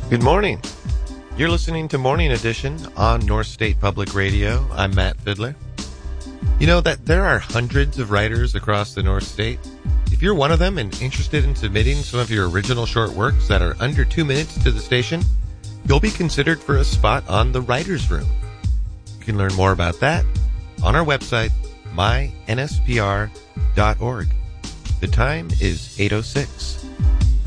Good morning. You're listening to Morning Edition on North State Public Radio. I'm Matt Fiddler. You know that there are hundreds of writers across the North State. If you're one of them and interested in submitting some of your original short works that are under 2 minutes to the station, you'll be considered for a spot on the Writers' Room. You can learn more about that on our website, mynspr.org. The time is 8:06.